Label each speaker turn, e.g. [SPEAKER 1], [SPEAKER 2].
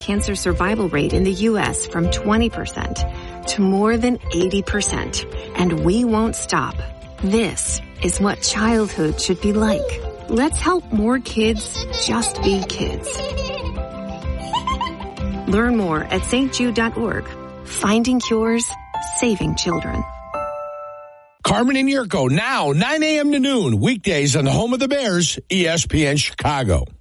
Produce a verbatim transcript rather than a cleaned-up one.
[SPEAKER 1] Cancer survival rate in the U S from twenty percent to more than eighty percent. And we won't stop. This is what childhood should be like. Let's help more kids just be kids. Learn more at s t jude dot org. Finding cures, saving children.
[SPEAKER 2] Carmen and Yurko, now, nine a.m. to noon, weekdays on the home of the Bears, E S P N Chicago.